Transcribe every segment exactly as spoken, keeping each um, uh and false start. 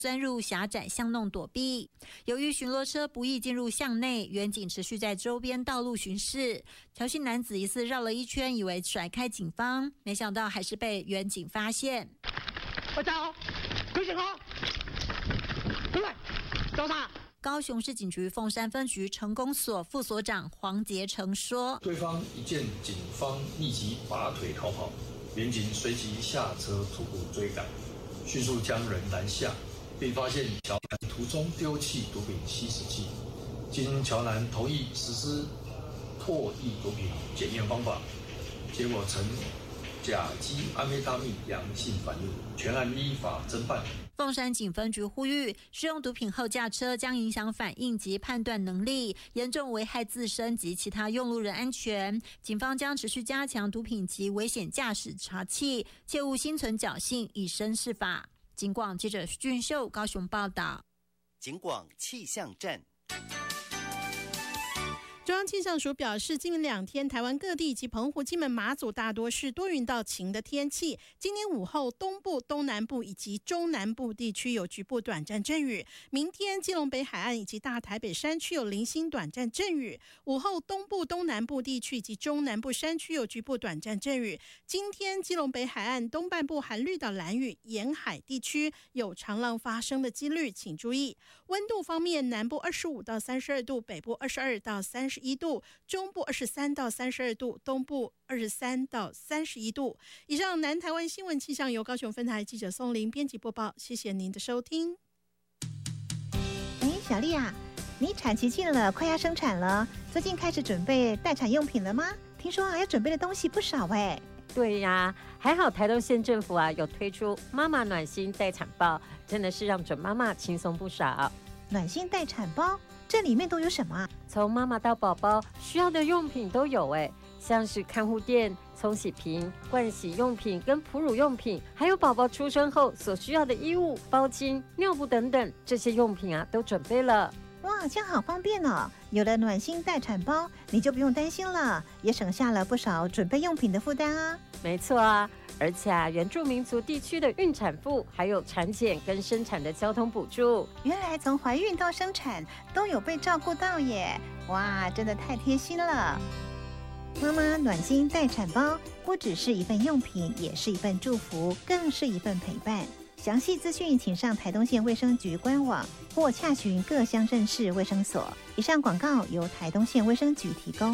钻入狭窄巷弄躲避。由于巡逻车不易进入巷内，员警持续在周边道路巡视。乔姓男子疑似绕了一圈，以为甩开警方，没想到还是被员警发现。 快站好，跪行好，过来，找啥？ 高雄市警局凤山分局成功所副所长黄杰成说：“ 对方一见警方立即拔腿逃跑，民警随即下车徒步追赶，迅速将人拦下。”并发现乔南途中丢弃毒品吸食器，经乔南同意实施唾液毒品检验方法，结果呈甲基安非他命阳性反应，全案依法侦办。 凤山警分局呼吁，使用毒品后驾车将影响反应及判断能力，严重危害自身及其他用路人安全。警方将持续加强毒品及危险驾驶查缉，切勿心存侥幸，以身试法。警广记者徐俊秀高雄报道。 警广气象站。 中央气象署表示，今明两天台湾各地以及澎湖、金门、马祖大多是多云到晴的天气。今天午后东部、东南部以及中南部地区有局部短暂阵雨。明天基隆北海岸以及大台北山区有零星短暂阵雨。午后东部、东南部地区以及中南部山区有局部短暂阵雨。今天基隆北海岸东半部含绿岛、兰屿沿海地区有长浪发生的几率，请注意。温度方面，南部二十五到三十二度，北部二十二到三十一度，中部二十三到三十二度，东部二十三到三十一度。以上南台湾新闻气象由高雄分台记者宋玲编辑播报，谢谢您的收听。 哎，小丽啊，你产期近了，快要生产了，最近开始准备待产用品了吗？听说啊，要准备的东西不少哎。 对呀，还好台东县政府啊有推出妈妈暖心待产包，真的是让准妈妈轻松不少。 暖心待产包，这里面都有什么啊？ 从妈妈到宝宝需要的用品都有哎，像是看护垫、冲洗瓶、盥洗用品跟哺乳用品，还有宝宝出生后所需要的衣物、包巾、尿布等等，这些用品啊都准备了。 哇，这样好方便哦！有了暖心待产包，你就不用担心了，也省下了不少准备用品的负担啊。 没错啊，而且啊，原住民族地区的孕产妇还有产检跟生产的交通补助， 原来从怀孕到生产都有被照顾到耶！哇，真的太贴心了。妈妈暖心待产包不只是一份用品，也是一份祝福，更是一份陪伴。详细资讯请上台东县卫生局官网或洽询各乡镇市卫生所。以上广告由台东县卫生局提供。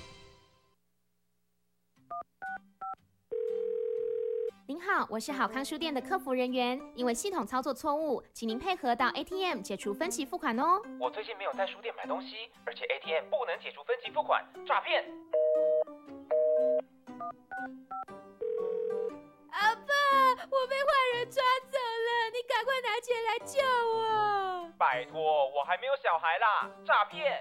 您好，我是好康书店的客服人员，因为系统操作错误，请您配合到 A T M 解除分期付款哦。 我最近没有在书店买东西，而且 A T M 不能解除分期付款，诈骗！ 阿爸，我被坏人抓走了，你赶快拿钱来救我！ 拜托，我还没有小孩啦，诈骗！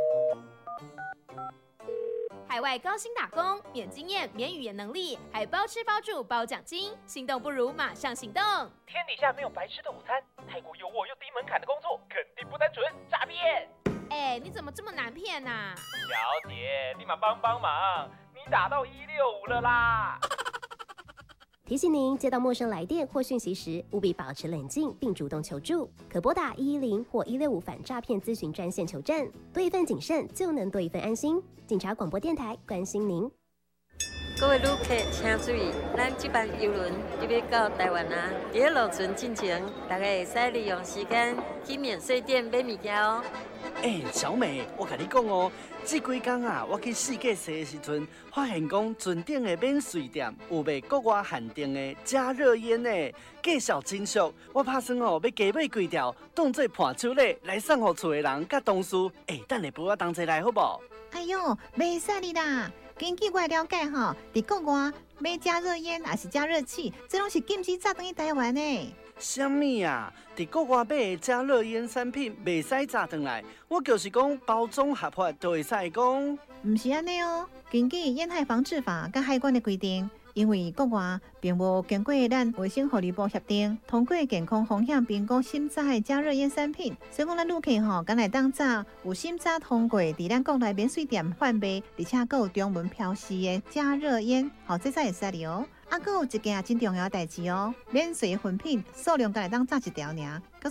海外高薪打工，免经验、免语言能力，还包吃包住包奖金，心动不如马上行动！ 天底下没有白吃的午餐，泰国有我又低门槛的工作，肯定不单纯，诈骗！ 哎，你怎么这么难骗啊？ 小姐，立马帮帮忙，你打到一六五了啦！ 提醒您，接到陌生来电或讯息时，务必保持冷静并主动求助，可拨打一一零或一六五反诈骗咨询专线求证。多一份谨慎，就能多一份安心。警察广播电台关心您。 各位旅客请注意，咱这班邮轮就要到台湾啊！在路程进前，大家会使利用时间去免税店买物件哦。 哎、欸，小美，我跟你讲哦，这几天啊，我去世界踅的时阵，发现讲船顶的免税店有卖国外限定的加热烟呢，介绍真俗。我打算哦，要加买几条，当做伴手礼来送给厝的人甲同事。哎、欸，等下陪我同齐来好不？ 哎呦，袂使你啦！根据我了解吼，伫国外买加热烟还是加热器，这拢是禁止炸转去台湾的。 什么啊？伫国外买的加热烟产品袂使炸转来，我就是讲包装合法就会使讲。 唔是安尼哦，根据烟害防治法甲海关的规定，因为国外并无经过咱卫生福利部协定，通过健康风险评估审查的加热烟产品，所以讲咱旅客吼，敢来当炸有审查通过，伫咱国内免税店贩卖，而且还有中文标示的加热烟，好，这才会使哩哦。啊，还有一件真重要的代志哦，免税的粉品数量敢来当炸一条尔，告诉